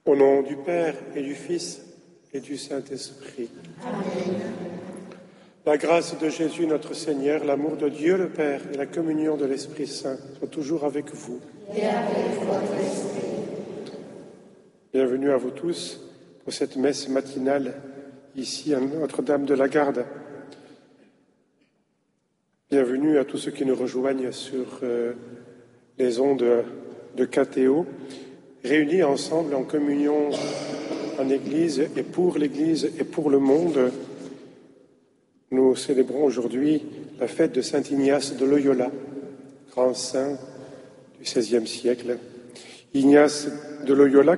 Au nom du Père et du Fils et du Saint-Esprit. Amen. La grâce de Jésus notre Seigneur, l'amour de Dieu le Père et la communion de l'Esprit Saint soient toujours avec vous. Et avec votre esprit. Bienvenue à vous tous pour cette messe matinale ici à Notre-Dame de la Garde. Bienvenue à tous ceux qui nous rejoignent sur les ondes de KTO, réunis ensemble en communion en Église et pour le monde. Nous célébrons aujourd'hui la fête de Saint Ignace de Loyola, grand saint du XVIe siècle. Ignace de Loyola,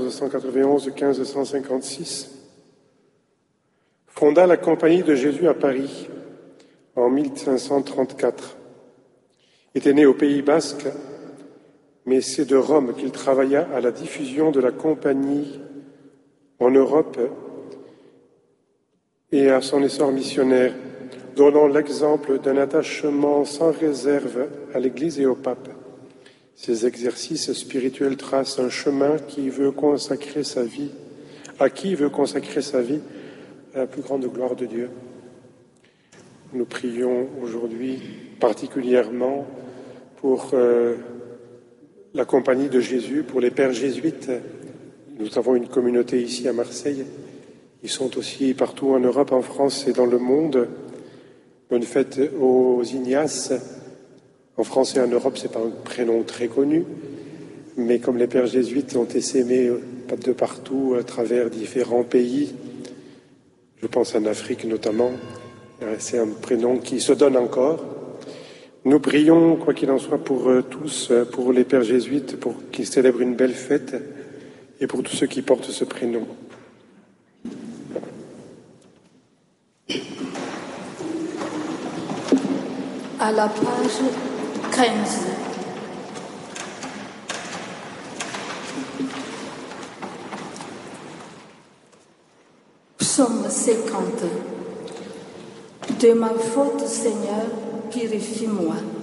1491-1556, fonda la Compagnie de Jésus à Paris en 1534. Il était né au Pays Basque, mais c'est de Rome qu'il travailla à la diffusion de la Compagnie en Europe et à son essor missionnaire, donnant l'exemple d'un attachement sans réserve à l'Église et au pape. Ces exercices spirituels tracent un chemin à qui veut consacrer sa vie à la plus grande gloire de Dieu. Nous prions aujourd'hui particulièrement pour la Compagnie de Jésus, pour les pères jésuites. Nous avons une communauté ici à Marseille. Ils sont aussi partout en Europe, en France et dans le monde. Bonne fête aux Ignaces. En France et en Europe, c'est pas un prénom très connu, mais comme les pères jésuites ont essaimé de partout à travers différents pays, je pense en Afrique notamment, c'est un prénom qui se donne encore. Nous prions, quoi qu'il en soit, pour tous, pour les pères jésuites, pour qu'ils célèbrent une belle fête et pour tous ceux qui portent ce prénom. À la page 15. Psaume 50. De ma faute, Seigneur, purifie-moi.